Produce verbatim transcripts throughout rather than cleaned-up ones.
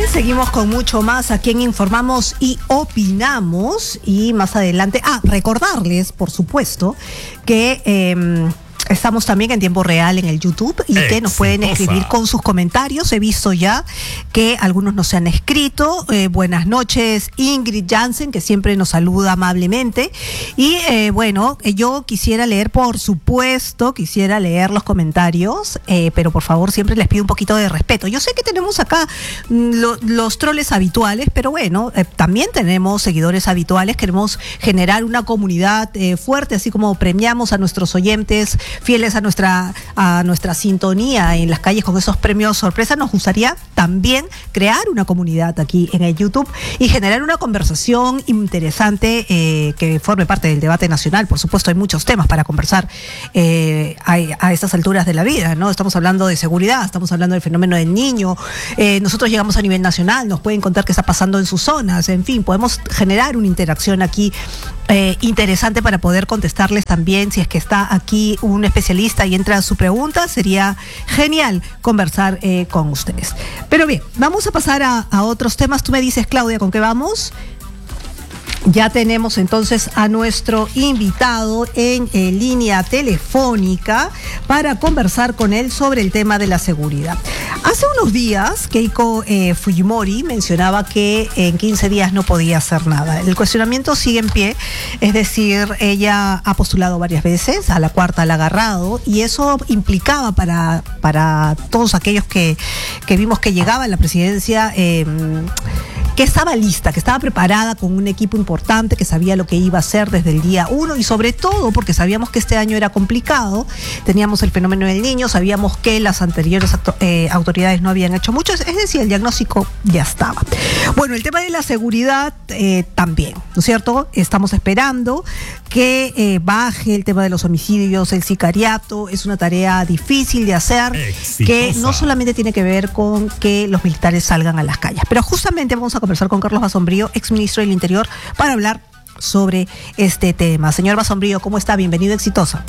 seguimos con mucho más aquí en Informamos y Opinamos. Y más adelante, ah, recordarles, por supuesto, que eh, estamos también en tiempo real en el YouTube y Exitosa. Que nos pueden escribir con sus comentarios. He visto ya que algunos nos han escrito. Eh, buenas noches, Ingrid Jansen, que siempre nos saluda amablemente. Y eh, bueno, yo quisiera leer, por supuesto, quisiera leer los comentarios, eh, pero por favor siempre les pido un poquito de respeto. Yo sé que tenemos acá lo, los troles habituales, pero bueno, eh, también tenemos seguidores habituales. Queremos generar una comunidad eh, fuerte, así como premiamos a nuestros oyentes fieles a nuestra a nuestra sintonía en las calles con esos premios sorpresa. Nos gustaría también crear una comunidad aquí en el YouTube y generar una conversación interesante eh, que forme parte del debate nacional. Por supuesto, hay muchos temas para conversar eh, a, a estas alturas de la vida, ¿no? Estamos hablando de seguridad, estamos hablando del fenómeno del niño. Eh, nosotros llegamos a nivel nacional, nos pueden contar qué está pasando en sus zonas. En fin, podemos generar una interacción aquí eh, interesante para poder contestarles también. Si es que está aquí un especialista y entra a su pregunta, sería genial conversar eh, con ustedes. Pero bien, vamos a pasar a, a otros temas. Tú me dices, Claudia, ¿con qué vamos? Ya tenemos entonces a nuestro invitado en, en línea telefónica para conversar con él sobre el tema de la seguridad. Hace unos días, Keiko eh, Fujimori mencionaba que en quince días no podía hacer nada. El cuestionamiento sigue en pie, es decir, ella ha postulado varias veces, a la cuarta la ha agarrado, y eso implicaba para, para todos aquellos que, que vimos que llegaba a la presidencia, eh, que estaba lista, que estaba preparada con un equipo importante, que sabía lo que iba a hacer desde el día uno, y sobre todo porque sabíamos que este año era complicado, teníamos el fenómeno del niño, sabíamos que las anteriores eh, autoridades no habían hecho mucho, es decir, el diagnóstico ya estaba. Bueno, el tema de la seguridad eh, también, ¿no es cierto? Estamos esperando que eh, baje el tema de los homicidios, el sicariato, es una tarea difícil de hacer, Exitosa. Que no solamente tiene que ver con que los militares salgan a las calles, pero justamente vamos a conversar con Carlos Basombrío, exministro del Interior, para hablar sobre este tema. Señor Basombrío, ¿cómo está? Bienvenido a Exitosa.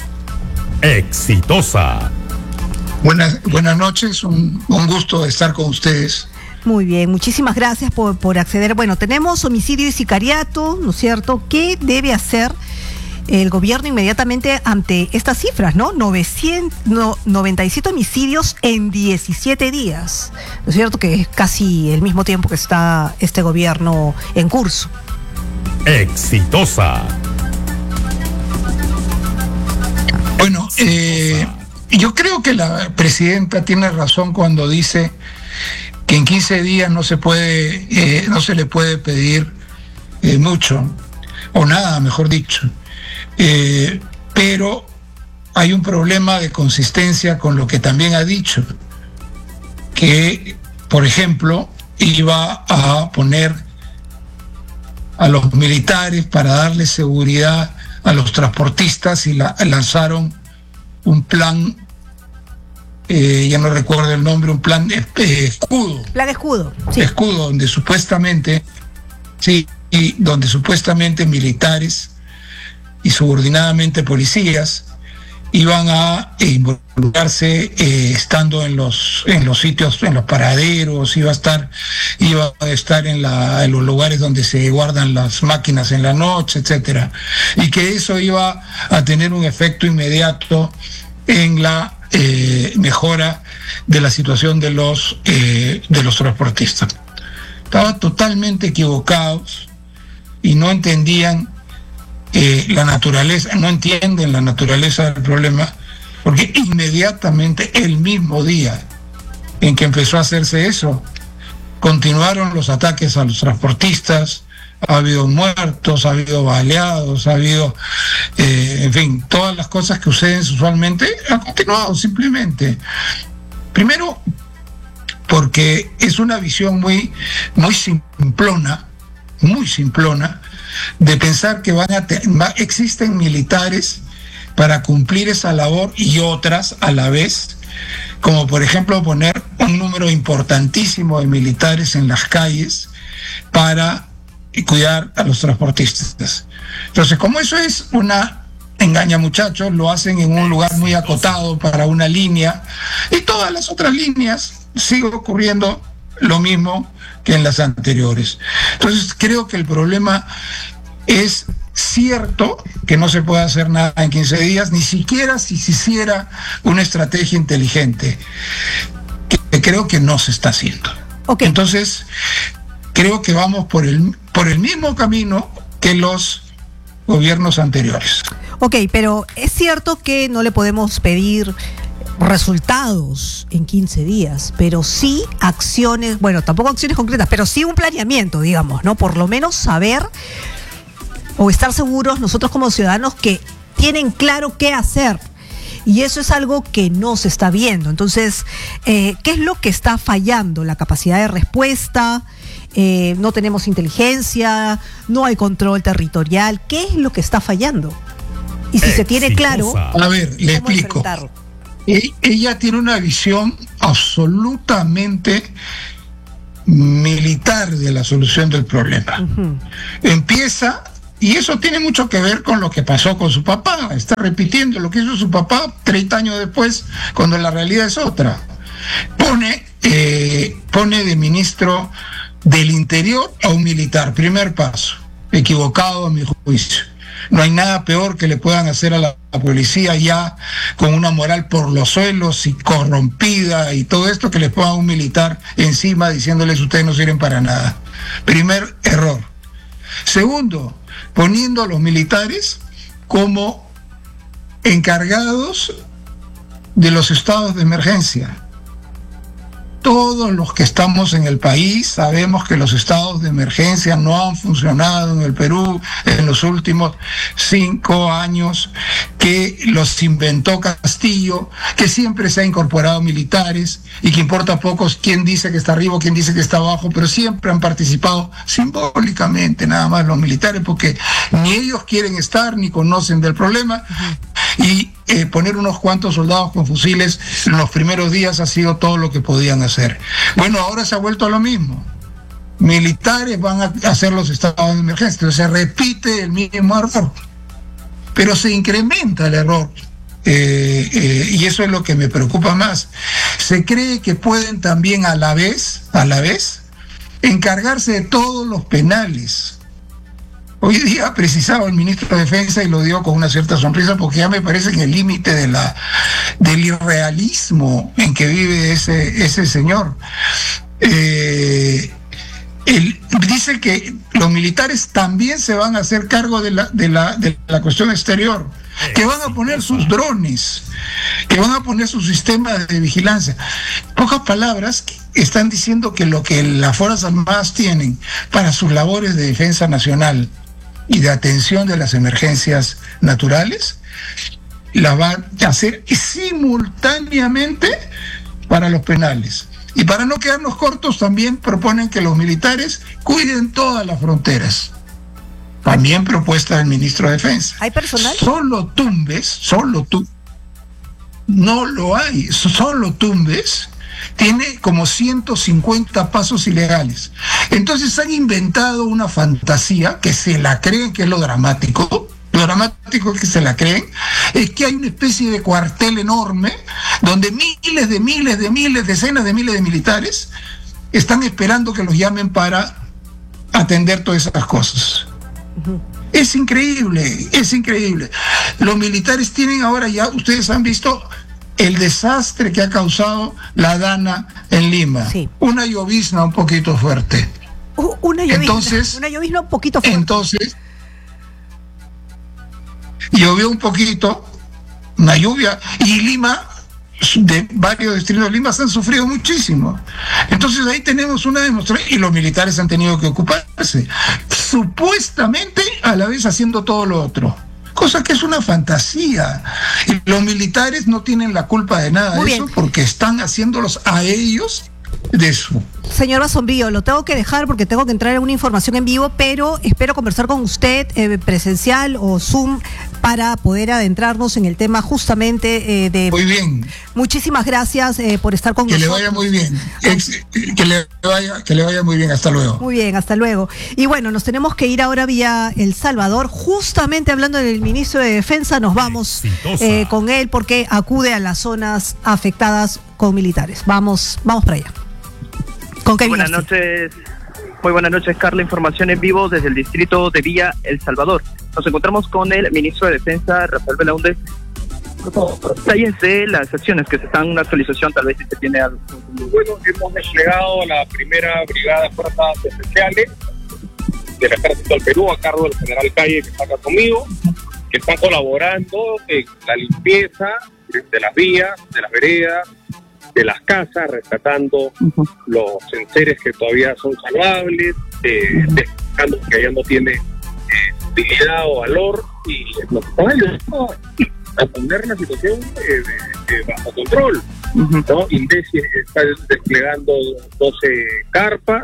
Exitosa. Buenas, buenas noches, un, un gusto estar con ustedes. Muy bien, muchísimas gracias por, por acceder. Bueno, tenemos homicidio y sicariato, ¿no es cierto? ¿Qué debe hacer el gobierno inmediatamente ante estas cifras, ¿no? novecientos, no, noventa y siete homicidios en diecisiete días, ¿no es cierto? Que es casi el mismo tiempo que está este gobierno en curso. Exitosa. Bueno, eh, yo creo que la presidenta tiene razón cuando dice que en quince días no se puede, eh, no se le puede pedir eh, mucho, o nada, mejor dicho. Eh, pero hay un problema de consistencia con lo que también ha dicho, que, por ejemplo, iba a poner a los militares para darle seguridad a los transportistas y la, lanzaron un plan, eh, ya no recuerdo el nombre, un plan eh, escudo. Plan escudo. Sí. Escudo, donde supuestamente, sí, y donde supuestamente militares y subordinadamente policías iban a involucrarse eh, estando en los en los sitios, en los paraderos, iba a estar iba a estar en, la, en los lugares donde se guardan las máquinas en la noche, etcétera, y que eso iba a tener un efecto inmediato en la eh, mejora de la situación de los eh, de los transportistas. Estaban totalmente equivocados y no entendían Eh, la naturaleza, no entienden la naturaleza del problema, porque inmediatamente el mismo día en que empezó a hacerse eso, continuaron los ataques a los transportistas, ha habido muertos, ha habido baleados, ha habido, eh, en fin, todas las cosas que suceden usualmente, ha continuado simplemente. Primero, porque es una visión muy, muy simplona, muy simplona, de pensar que van a te- va, existen militares para cumplir esa labor y otras a la vez, como por ejemplo poner un número importantísimo de militares en las calles para cuidar a los transportistas. Entonces, como eso es una engaña muchachos, lo hacen en un lugar muy acotado para una línea, y todas las otras líneas sigue ocurriendo lo mismo que en las anteriores. Entonces creo que el problema es cierto que no se puede hacer nada en quince días, ni siquiera si se hiciera una estrategia inteligente, que creo que no se está haciendo. Okay. Entonces, creo que vamos por el, por el mismo camino que los gobiernos anteriores. Ok, pero es cierto que no le podemos pedir resultados en quince días, pero sí acciones, bueno, tampoco acciones concretas, pero sí un planeamiento, digamos, ¿no? Por lo menos saber o estar seguros nosotros como ciudadanos que tienen claro qué hacer. Y eso es algo que no se está viendo. Entonces, eh, ¿qué es lo que está fallando? La capacidad de respuesta, eh, no tenemos inteligencia, no hay control territorial. ¿Qué es lo que está fallando? Y si Exitosa. se tiene claro... A ver, le explico. E- ella tiene una visión absolutamente militar de la solución del problema. Uh-huh. Empieza... Y eso tiene mucho que ver con lo que pasó con su papá. Está repitiendo lo que hizo su papá treinta años después, cuando la realidad es otra. Pone, eh, pone de ministro del Interior a un militar. Primer paso. Equivocado a mi juicio. No hay nada peor que le puedan hacer a la, la policía ya con una moral por los suelos y corrompida y todo esto, que le pongan un militar encima diciéndoles ustedes no sirven para nada. Primer error. Segundo, poniendo a los militares como encargados de los estados de emergencia. Todos los que estamos en el país sabemos que los estados de emergencia no han funcionado en el Perú en los últimos cinco años, que los inventó Castillo, que siempre se ha incorporado militares y que importa poco quién dice que está arriba o quién dice que está abajo, pero siempre han participado simbólicamente nada más los militares, porque ni ellos quieren estar ni conocen del problema. Y eh, poner unos cuantos soldados con fusiles en los primeros días ha sido todo lo que podían hacer. Bueno, ahora se ha vuelto a lo mismo. Militares van a hacer los estados de emergencia. Entonces se repite el mismo error, pero se incrementa el error. Eh, eh, y eso es lo que me preocupa más. Se cree que pueden también a la vez, a la vez, encargarse de todos los penales. Hoy día precisaba el ministro de Defensa y lo dio con una cierta sonrisa, porque ya me parece en el límite de la del irrealismo en que vive ese, ese señor. Eh, él dice que los militares también se van a hacer cargo de la, de la, de la cuestión exterior, que van a poner sus drones, que van a poner su sistema de vigilancia. Pocas palabras, están diciendo que lo que las Fuerzas Armadas tienen para sus labores de defensa nacional y de atención de las emergencias naturales, la van a hacer simultáneamente para los penales. Y para no quedarnos cortos, también proponen que los militares cuiden todas las fronteras. También propuesta del ministro de Defensa. ¿Hay personal? Solo Tumbes, solo tú, no lo hay, solo Tumbes tiene como ciento cincuenta pasos ilegales. Entonces han inventado una fantasía que se la creen, que es lo dramático. Lo dramático es que se la creen, es que hay una especie de cuartel enorme donde miles de miles de miles, decenas de miles de militares están esperando que los llamen para atender todas esas cosas. Uh-huh. Es increíble, es increíble. Los militares tienen ahora ya, ustedes han visto el desastre que ha causado la Dana en Lima. Sí. Una llovizna un poquito fuerte. Uh, una llovizna, entonces, una llovizna un poquito fuerte. Entonces, llovió un poquito, una lluvia, y Lima, de varios distritos de Lima, se han sufrido muchísimo. Entonces ahí tenemos una demostración, y los militares han tenido que ocuparse, supuestamente a la vez haciendo todo lo otro. Cosa que es una fantasía. Y los militares no tienen la culpa de nada de eso, porque están haciéndolos a ellos de su... Señor Basombrío, lo tengo que dejar porque tengo que entrar en una información en vivo, pero espero conversar con usted eh, presencial o Zoom para poder adentrarnos en el tema justamente eh, de... Muy bien. Muchísimas gracias eh, por estar con que nosotros. Que le vaya muy bien. Ex, que, le vaya, que le vaya muy bien. Hasta luego. Muy bien, hasta luego. Y bueno, nos tenemos que ir ahora vía El Salvador. Justamente hablando del ministro de Defensa, nos vamos eh, con él porque acude a las zonas afectadas con militares. Vamos, vamos para allá. Con Kevin buenas García. noches, muy buenas noches, Carla. Información en vivo desde el distrito de Villa El Salvador. Nos encontramos con el ministro de Defensa, Rafael Belaúnde. Detalles de las acciones que se están en una actualización, tal vez si se tiene algo. Bueno, hemos desplegado la primera brigada de fuerzas especiales del Ejército del Perú a cargo del general Calle, que está acá conmigo, que están colaborando en la limpieza de las vías, de las veredas, de las casas, rescatando uh-huh. los enseres que todavía son salvables, eh, uh-huh. destacando que ya no tiene eh, utilidad o valor, y nos están ayudando a poner la situación eh, de, de bajo control. Uh-huh. ¿no? Indesi está desplegando doce carpas,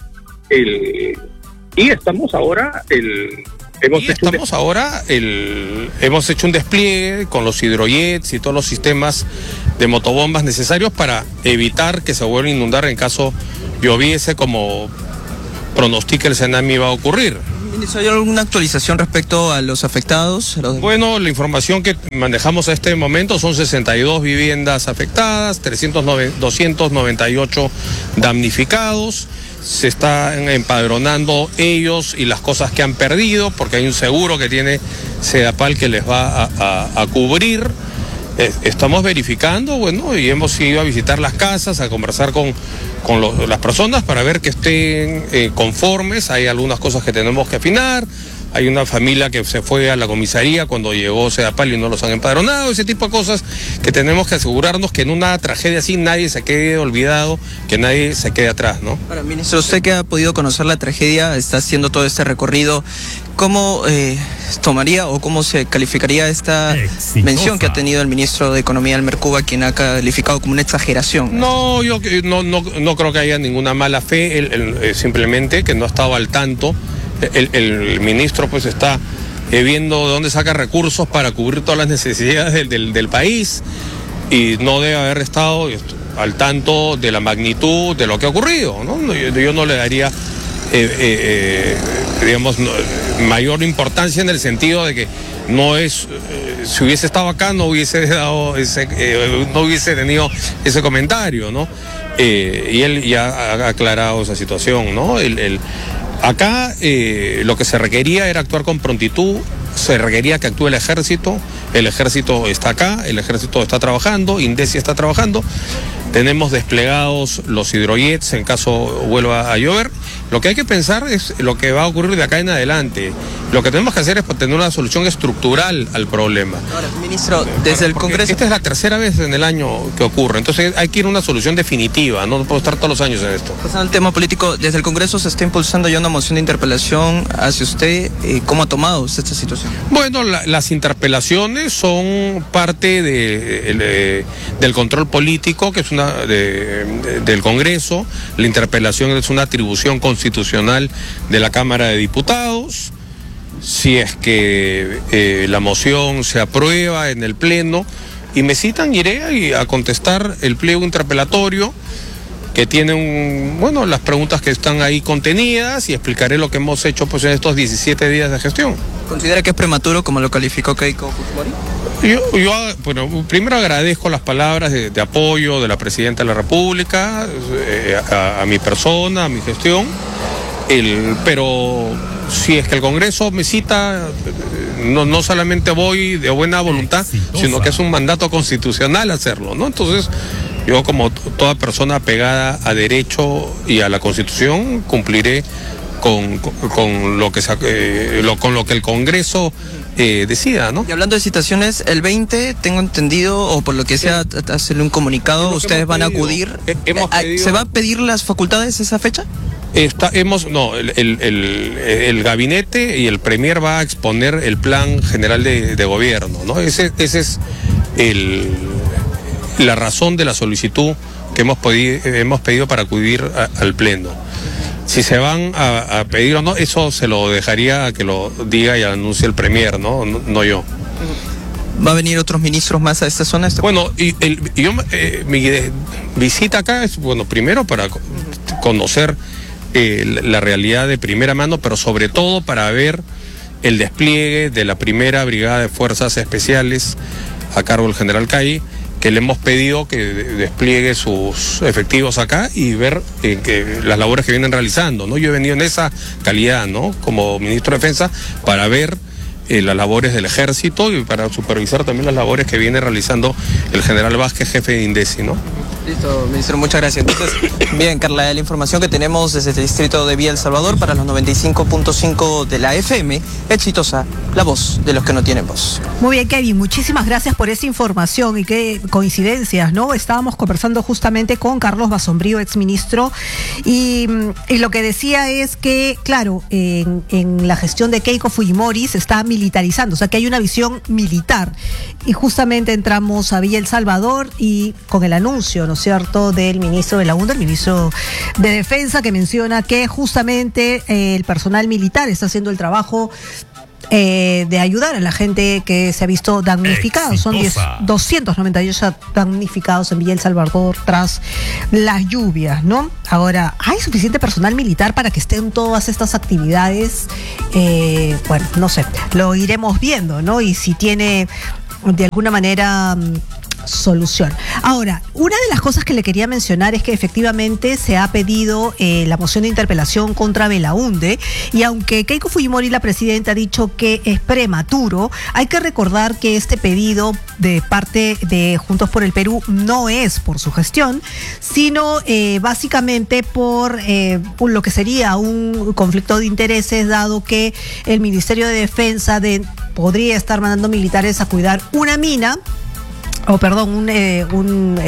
el, y estamos ahora el hemos y hecho estamos un ahora el hemos hecho un despliegue con los hidrojets y todos los sistemas de motobombas necesarios para evitar que se vuelva a inundar en caso lloviese, como pronostica el Senami va a ocurrir. Ministro, ¿hay alguna actualización respecto a los afectados? Bueno, la información que manejamos a este momento son sesenta y dos viviendas afectadas, doscientos noventa y ocho damnificados. Se están empadronando ellos y las cosas que han perdido, porque hay un seguro que tiene Sedapal que les va a, a, a cubrir. Estamos verificando, bueno, y hemos ido a visitar las casas, a conversar con, con los, las personas para ver que estén eh, conformes. Hay algunas cosas que tenemos que afinar. Hay una familia que se fue a la comisaría cuando llegó Sedapal y no los han empadronado, ese tipo de cosas que tenemos que asegurarnos que en una tragedia así nadie se quede olvidado, que nadie se quede atrás, ¿no? Ahora, ministro, usted que ha podido conocer la tragedia, está haciendo todo este recorrido, ¿cómo eh, tomaría o cómo se calificaría esta Exitosa. mención que ha tenido el ministro de Economía, Elmer Cuba, quien ha calificado como una exageración? No, yo no, no, no creo que haya ninguna mala fe, él, él, él, simplemente que no ha estado al tanto. El, el ministro pues está eh, viendo de dónde saca recursos para cubrir todas las necesidades del, del, del país, y no debe haber estado al tanto de la magnitud de lo que ha ocurrido, ¿no? Yo, yo no le daría, eh, eh, eh, digamos, no, mayor importancia en el sentido de que no es, eh, si hubiese estado acá no hubiese dado ese, eh, no hubiese tenido ese comentario, ¿no? Eh, y él ya ha aclarado esa situación, ¿no? El, el, Acá eh, lo que se requería era actuar con prontitud, se requería que actúe el ejército, el ejército está acá, el ejército está trabajando, Indesi está trabajando, tenemos desplegados los hidrojets en caso vuelva a llover. Lo que hay que pensar es lo que va a ocurrir de acá en adelante. Lo que tenemos que hacer es tener una solución estructural al problema. Ahora, ministro, desde el Congreso... Esta es la tercera vez en el año que ocurre, entonces hay que ir a una solución definitiva, no puedo estar todos los años en esto. Pasando al tema político, desde el Congreso se está impulsando ya una moción de interpelación hacia usted. ¿Cómo ha tomado usted esta situación? Bueno, la, las interpelaciones son parte de, de, del control político, que es una de, de, del Congreso. La interpelación es una atribución constitucional de la Cámara de Diputados. Si es que eh, la moción se aprueba en el Pleno y me citan, iré a contestar el pliego interpelatorio que tiene un, bueno, las preguntas que están ahí contenidas, y explicaré lo que hemos hecho pues en estos diecisiete días de gestión. ¿Considera que es prematuro, como lo calificó Keiko Fujimori? Yo, yo bueno, primero agradezco las palabras de, de apoyo de la Presidenta de la República, eh, a, a mi persona, a mi gestión, el, pero si es que el Congreso me cita, no, no solamente voy de buena voluntad, Exitosa. sino que es un mandato constitucional hacerlo, ¿no? Entonces, yo, como toda persona apegada a derecho y a la Constitución, cumpliré con, con, con lo que se, eh, lo, con lo que el Congreso eh, decida, ¿no? Y hablando de citaciones, el veinte, tengo entendido, o por lo que sea, hacerle un comunicado, ustedes van pedido, a acudir. Hemos pedido, ¿Se va a pedir las facultades esa fecha? Está, hemos, no, el, el, el, el gabinete y el premier va a exponer el plan general de, de gobierno, ¿no? Ese, ese es el, la razón de la solicitud que hemos pedido, hemos pedido para acudir a, al Pleno. Si se van a, a pedir o no, eso se lo dejaría a que lo diga y anuncie el premier, ¿no? No, no yo. ¿Va a venir otros ministros más a esta zona? Bueno, y el, yo, eh, mi visita acá es, bueno, primero para conocer Eh, la realidad de primera mano, pero sobre todo para ver el despliegue de la primera brigada de fuerzas especiales a cargo del general Calle, que le hemos pedido que despliegue sus efectivos acá y ver eh, que las labores que vienen realizando, ¿no? Yo he venido en esa calidad, ¿no? Como ministro de Defensa, para ver eh, las labores del Ejército y para supervisar también las labores que viene realizando el general Vázquez, jefe de INDECI, ¿no? Listo, ministro, muchas gracias. Entonces, bien, Carla, la información que tenemos desde el distrito de Villa El Salvador para los noventa y cinco punto cinco de la F M, exitosa, la voz de los que no tienen voz. Muy bien, Kevin, muchísimas gracias por esa información y qué coincidencias, ¿no? Estábamos conversando justamente con Carlos Basombrío, exministro, y, y lo que decía es que, claro, en, en la gestión de Keiko Fujimori se está militarizando, o sea que hay una visión militar, y justamente entramos a Villa El Salvador y con el anuncio, ¿no es cierto?, del ministro de la UNDA, el ministro de Defensa, que menciona que justamente eh, el personal militar está haciendo el trabajo Eh, de ayudar a la gente que se ha visto damnificada. Son doscientos noventa y ocho damnificados en Villa El Salvador tras las lluvias, ¿no? Ahora, ¿hay suficiente personal militar para que estén todas estas actividades? Eh, bueno, no sé, lo iremos viendo, ¿no? Y si tiene de alguna manera solución. Ahora, una de las cosas que le quería mencionar es que efectivamente se ha pedido eh, la moción de interpelación contra Belaunde, y aunque Keiko Fujimori, la presidenta, ha dicho que es prematuro, hay que recordar que este pedido de parte de Juntos por el Perú no es por su gestión, sino eh, básicamente por, eh, por lo que sería un conflicto de intereses, dado que el Ministerio de Defensa de, podría estar mandando militares a cuidar una mina, o perdón, un, eh, un